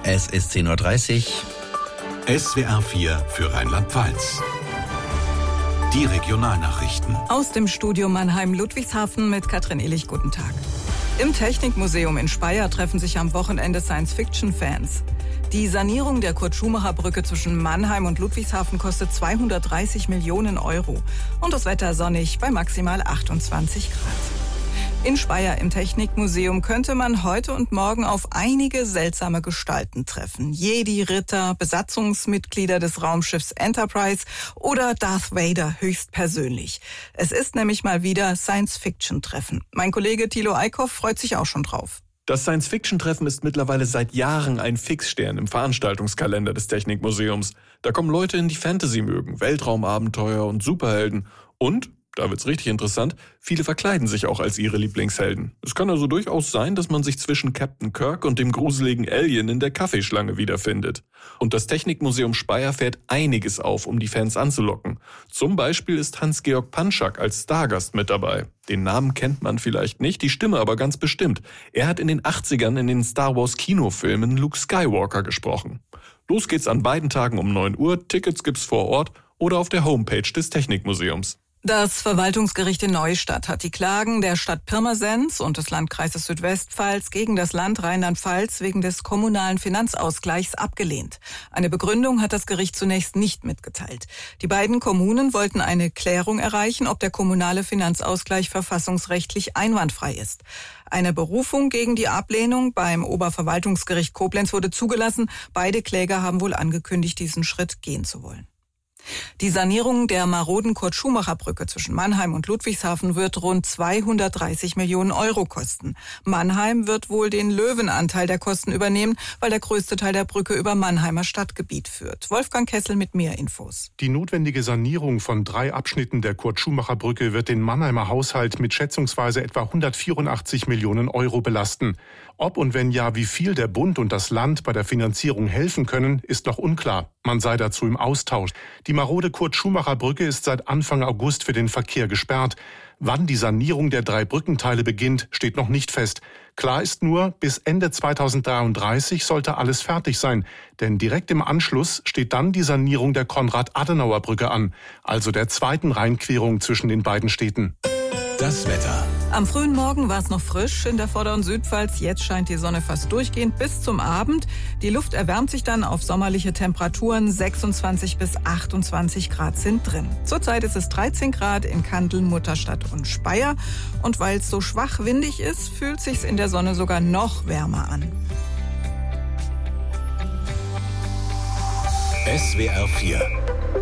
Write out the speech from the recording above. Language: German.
Es ist 10:30 Uhr. SWR 4 für Rheinland-Pfalz. Die Regionalnachrichten. Aus dem Studio Mannheim-Ludwigshafen mit Katrin Illich. Guten Tag. Im Technikmuseum in Speyer treffen sich am Wochenende Science-Fiction-Fans. Die Sanierung der Kurt-Schumacher-Brücke zwischen Mannheim und Ludwigshafen kostet 230 Millionen Euro. Und das Wetter sonnig bei maximal 28 Grad. In Speyer im Technikmuseum könnte man heute und morgen auf einige seltsame Gestalten treffen. Jedi-Ritter, Besatzungsmitglieder des Raumschiffs Enterprise oder Darth Vader höchstpersönlich. Es ist nämlich mal wieder Science-Fiction-Treffen. Mein Kollege Thilo Eickhoff freut sich auch schon drauf. Das Science-Fiction-Treffen ist mittlerweile seit Jahren ein Fixstern im Veranstaltungskalender des Technikmuseums. Da kommen Leute hin, die Fantasy mögen, Weltraumabenteuer und Superhelden. Und, da wird's richtig interessant, viele verkleiden sich auch als ihre Lieblingshelden. Es kann also durchaus sein, dass man sich zwischen Captain Kirk und dem gruseligen Alien in der Kaffeeschlange wiederfindet. Und das Technikmuseum Speyer fährt einiges auf, um die Fans anzulocken. Zum Beispiel ist Hans-Georg Panschak als Stargast mit dabei. Den Namen kennt man vielleicht nicht, die Stimme aber ganz bestimmt. Er hat in den 80ern in den Star Wars Kinofilmen Luke Skywalker gesprochen. Los geht's an beiden Tagen um 9 Uhr. Tickets gibt's vor Ort oder auf der Homepage des Technikmuseums. Das Verwaltungsgericht in Neustadt hat die Klagen der Stadt Pirmasens und des Landkreises Südwestpfalz gegen das Land Rheinland-Pfalz wegen des kommunalen Finanzausgleichs abgelehnt. Eine Begründung hat das Gericht zunächst nicht mitgeteilt. Die beiden Kommunen wollten eine Klärung erreichen, ob der kommunale Finanzausgleich verfassungsrechtlich einwandfrei ist. Eine Berufung gegen die Ablehnung beim Oberverwaltungsgericht Koblenz wurde zugelassen. Beide Kläger haben wohl angekündigt, diesen Schritt gehen zu wollen. Die Sanierung der maroden Kurt-Schumacher-Brücke zwischen Mannheim und Ludwigshafen wird rund 230 Millionen Euro kosten. Mannheim wird wohl den Löwenanteil der Kosten übernehmen, weil der größte Teil der Brücke über Mannheimer Stadtgebiet führt. Wolfgang Kessel mit mehr Infos. Die notwendige Sanierung von 3 Abschnitten der Kurt-Schumacher-Brücke wird den Mannheimer Haushalt mit schätzungsweise etwa 184 Millionen Euro belasten. Ob und wenn ja, wie viel der Bund und das Land bei der Finanzierung helfen können, ist noch unklar. Man sei dazu im Austausch. Die marode Kurt-Schumacher-Brücke ist seit Anfang August für den Verkehr gesperrt. Wann die Sanierung der 3 Brückenteile beginnt, steht noch nicht fest. Klar ist nur, bis Ende 2033 sollte alles fertig sein. Denn direkt im Anschluss steht dann die Sanierung der Konrad-Adenauer-Brücke an, also der zweiten Rheinquerung zwischen den beiden Städten. Das Wetter. Am frühen Morgen war es noch frisch in der Vorder- und Südpfalz. Jetzt scheint die Sonne fast durchgehend bis zum Abend. Die Luft erwärmt sich dann auf sommerliche Temperaturen. 26 bis 28 Grad sind drin. Zurzeit ist es 13 Grad in Kandel, Mutterstadt und Speyer. Und weil es so schwach windig ist, fühlt sich's in der Sonne sogar noch wärmer an. SWR 4